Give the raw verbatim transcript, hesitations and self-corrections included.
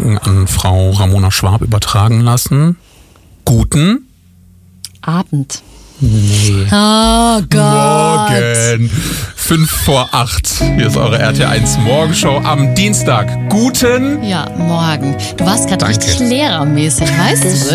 Gedanken an Frau Ramona Schwab übertragen lassen. Guten Abend. Nee. Oh Gott. Morgen. Fünf vor acht. Hier ist eure R T eins Morgenshow am Dienstag. Guten. Ja, morgen. Du warst gerade Danke. richtig lehrermäßig, weißt du das?